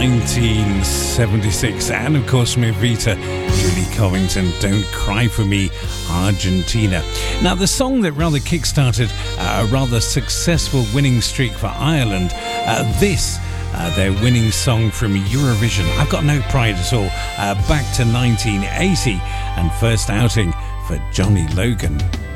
1976, and of course Mi Vita, Julie Covington, Don't Cry For Me, Argentina. Now, the song that rather kick-started a rather successful winning streak for Ireland, their winning song from Eurovision, I've Got No Pride At All, back to 1980, and first outing for Johnny Logan.